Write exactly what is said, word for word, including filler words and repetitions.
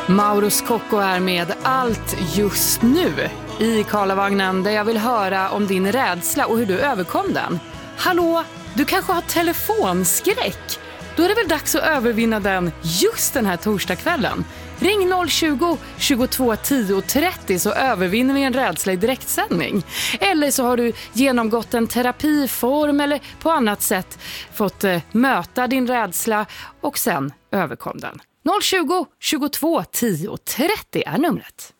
Mauro Scocco är med Allt just nu i Karlavagnen, där jag vill höra om din rädsla och hur du överkom den. Hallå, du kanske har telefonskräck? Då är det väl dags att övervinna den just den här torsdagskvällen. Ring noll tjugo, tjugotvå, tio, trettio så övervinner vi en rädsla i direktsändning. Eller så har du genomgått en terapiform eller på annat sätt fått eh, möta din rädsla och sen överkom den. noll tjugo, tjugotvå, tio, trettio är numret.